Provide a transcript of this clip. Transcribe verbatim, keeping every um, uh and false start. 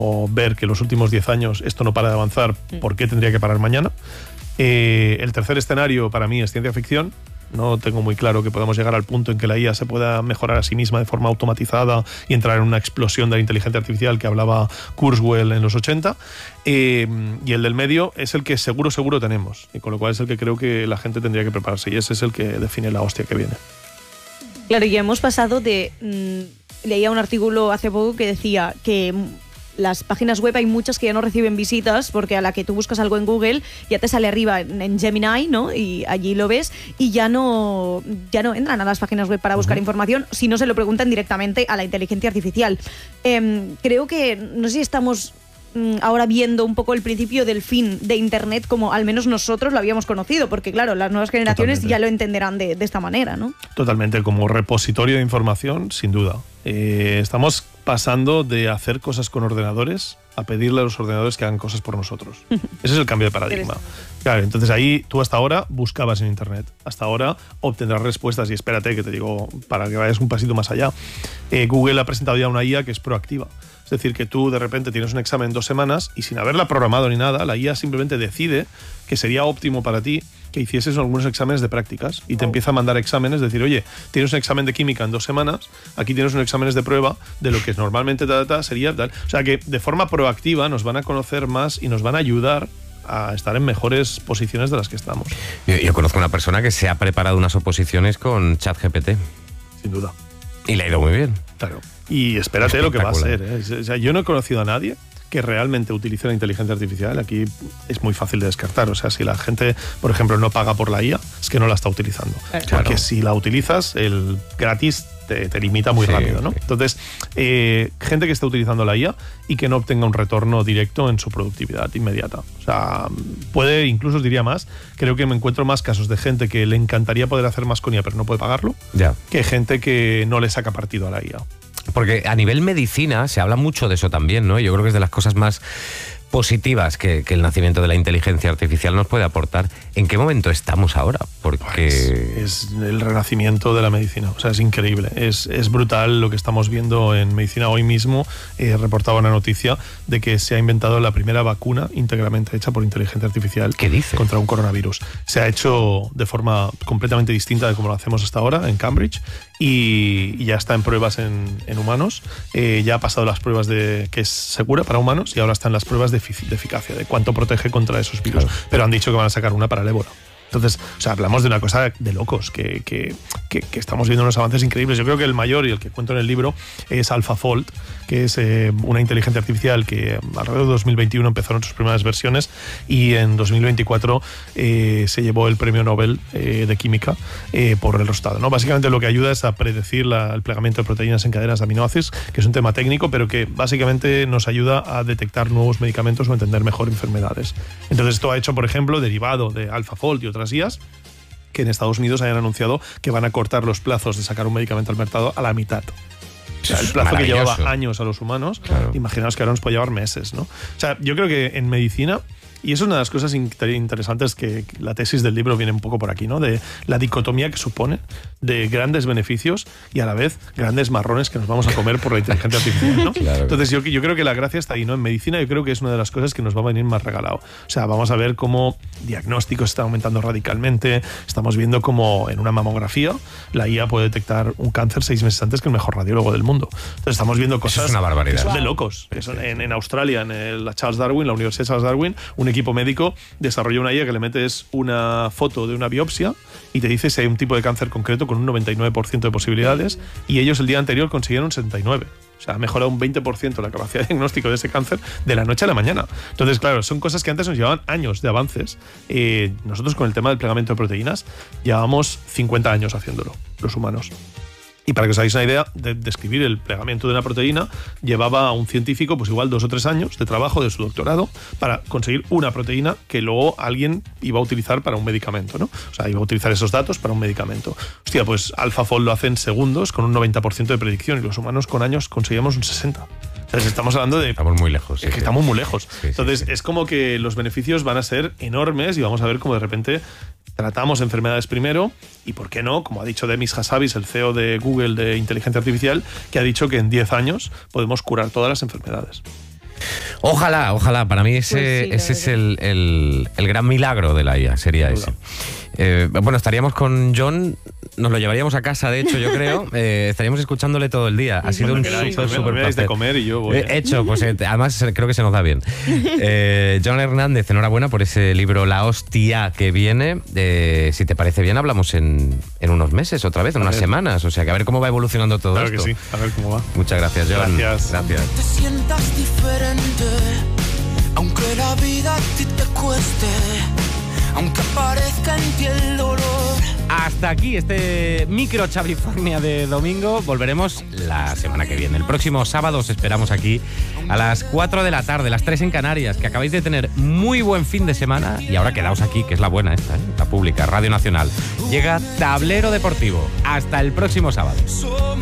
o ver que en los últimos diez años esto no para de avanzar, ¿por qué tendría que parar mañana? Eh, el tercer escenario para mí es ciencia ficción. No tengo muy claro que podamos llegar al punto en que la I A se pueda mejorar a sí misma de forma automatizada y entrar en una explosión de la inteligencia artificial que hablaba Kurzweil en los ochenta. Eh, y el del medio es el que seguro, seguro tenemos. Y con lo cual es el que creo que la gente tendría que prepararse. Y ese es el que define la hostia que viene. Claro, ya hemos pasado de... Mmm, leía un artículo hace poco que decía que... las páginas web hay muchas que ya no reciben visitas porque a la que tú buscas algo en Google ya te sale arriba en Gemini, ¿no? Y allí lo ves y ya no, ya no entran a las páginas web para buscar uh-huh. información si no se lo preguntan directamente a la inteligencia artificial. Eh, creo que, no sé si estamos ahora viendo un poco el principio del fin de Internet como al menos nosotros lo habíamos conocido, porque claro, las nuevas generaciones Totalmente. ya lo entenderán de, de esta manera, ¿no? Totalmente, como repositorio de información, sin duda. Eh, estamos pasando de hacer cosas con ordenadores a pedirle a los ordenadores que hagan cosas por nosotros. Ese es el cambio de paradigma. Claro, entonces ahí tú hasta ahora buscabas en Internet, hasta ahora obtendrás respuestas y espérate que te digo, para que vayas un pasito más allá, eh, Google ha presentado ya una I A que es proactiva. Es decir, que tú de repente tienes un examen en dos semanas y sin haberla programado ni nada, la I A simplemente decide que sería óptimo para ti que hicieses algunos exámenes de prácticas y te oh. empieza a mandar exámenes, decir, oye, tienes un examen de química en dos semanas, aquí tienes unos exámenes de prueba de lo que normalmente ta, ta, ta, sería tal. O sea que de forma proactiva nos van a conocer más y nos van a ayudar a estar en mejores posiciones de las que estamos. Yo, yo conozco una persona que se ha preparado unas oposiciones con ChatGPT. Sin duda. Y le ha ido muy bien. Claro. Y espérate lo que va a ser, ¿eh? O sea, yo no he conocido a nadie que realmente utilice la inteligencia artificial. Aquí es muy fácil de descartar. O sea, si la gente, por ejemplo, no paga por la I A, es que no la está utilizando. Claro. Porque si la utilizas, el gratis te, te limita muy sí, rápido, ¿no? Sí. Entonces, eh, gente que esté utilizando la I A y que no obtenga un retorno directo en su productividad inmediata. O sea, puede, incluso os diría más, creo que me encuentro más casos de gente que le encantaría poder hacer más con I A, pero no puede pagarlo, ya. que gente que no le saca partido a la I A. Porque a nivel medicina se habla mucho de eso también, ¿no? Yo creo que es de las cosas más positivas que, que el nacimiento de la inteligencia artificial nos puede aportar. ¿En qué momento estamos ahora? Porque pues es el renacimiento de la medicina. O sea, es increíble. Es, es brutal lo que estamos viendo en medicina hoy mismo. He reportado una noticia de que se ha inventado la primera vacuna íntegramente hecha por inteligencia artificial. ¿Qué dice? Contra un coronavirus. Se ha hecho de forma completamente distinta de como lo hacemos hasta ahora en Cambridge y, y ya está en pruebas en, en humanos. Eh, ya ha pasado las pruebas de que es segura para humanos y ahora están las pruebas de de eficacia, de cuánto protege contra esos virus. Claro. Pero han dicho que van a sacar una para el ébola. Entonces, o sea, hablamos de una cosa de locos, que, que, que, que estamos viendo unos avances increíbles. Yo creo que el mayor y el que cuento en el libro es AlphaFold, que es eh, una inteligencia artificial que alrededor de dos mil veintiuno empezaron sus primeras versiones y en dos mil veinticuatro eh, se llevó el premio Nobel eh, de Química eh, por el resultado, ¿no? Básicamente lo que ayuda es a predecir la, el plegamiento de proteínas en cadenas de aminoácidos, que es un tema técnico, pero que básicamente nos ayuda a detectar nuevos medicamentos o entender mejor enfermedades. Entonces esto ha hecho, por ejemplo, derivado de AlphaFold y otras I As, que en Estados Unidos hayan anunciado que van a cortar los plazos de sacar un medicamento al mercado a la mitad. O sea, el plazo que llevaba años a los humanos, claro. Imaginaos que ahora nos puede llevar meses, ¿no? O sea, yo creo que en medicina, y eso es una de las cosas interesantes que la tesis del libro viene un poco por aquí, ¿no? De la dicotomía que supone de grandes beneficios y a la vez grandes marrones que nos vamos a comer por la inteligencia artificial, ¿no? Claro. Entonces yo, yo creo que la gracia está ahí, ¿no? En medicina yo creo que es una de las cosas que nos va a venir más regalado. O sea, vamos a ver cómo diagnósticos están aumentando radicalmente, estamos viendo cómo en una mamografía la I A puede detectar un cáncer seis meses antes que el mejor radiólogo del mundo. Entonces estamos viendo cosas Eso es una barbaridad. Que son de locos. Que son en, en Australia, en el, la Charles Darwin, la Universidad de Charles Darwin, un equipo médico desarrolló una I A que le metes una foto de una biopsia y te dice si hay un tipo de cáncer concreto con un noventa y nueve por ciento de posibilidades y ellos el día anterior consiguieron un setenta y nueve por ciento. O sea, ha mejorado un veinte por ciento la capacidad de diagnóstico de ese cáncer de la noche a la mañana. Entonces, claro, son cosas que antes nos llevaban años de avances. Eh, nosotros con el tema del plegamiento de proteínas llevábamos cincuenta años haciéndolo, los humanos. Y para que os hagáis una idea, de describir el plegamiento de una proteína llevaba a un científico pues igual dos o tres años de trabajo de su doctorado para conseguir una proteína que luego alguien iba a utilizar para un medicamento, ¿no? O sea, iba a utilizar esos datos para un medicamento. Hostia, pues AlphaFold lo hace en segundos con un noventa por ciento de predicción y los humanos con años conseguíamos un sesenta por ciento. Entonces estamos hablando de... Estamos muy lejos. Es que sí, estamos muy lejos. Sí, Entonces sí, sí. es como que los beneficios van a ser enormes y vamos a ver cómo de repente tratamos enfermedades primero y, ¿por qué no? Como ha dicho Demis Hassabis, el C E O de Google de inteligencia artificial, que ha dicho que en diez años podemos curar todas las enfermedades. Ojalá, ojalá. Para mí ese, Pues sí, ese es verdad. el, el, el gran milagro de la I A, sería Sin ese. duda. Eh, bueno, estaríamos con John, nos lo llevaríamos a casa, de hecho, yo creo. Eh, estaríamos escucándole todo el día. Ha sido un Cuando queráis, súper, me- súper me dais de placer. comer y yo voy. Eh, hecho, pues eh, además creo que se nos da bien. Eh, John Hernández, enhorabuena por ese libro La hostia que viene. Eh, si te parece bien, hablamos en, en unos meses otra vez, en A unas ver. semanas. O sea, que a ver cómo va evolucionando todo Claro que esto. sí, a ver cómo va. Muchas gracias, John. Gracias. Gracias. Te sientas diferente, aunque la vida a ti te cueste, aunque aparezca en ti el dolor. Hasta aquí este micro Chavifornia de domingo. Volveremos la semana que viene. El próximo sábado os esperamos aquí a las cuatro de la tarde, las tres en Canarias. Que acabáis de tener muy buen fin de semana. Y ahora quedaos aquí, que es la buena esta, ¿eh? La pública, Radio Nacional. Llega Tablero Deportivo. Hasta el próximo sábado.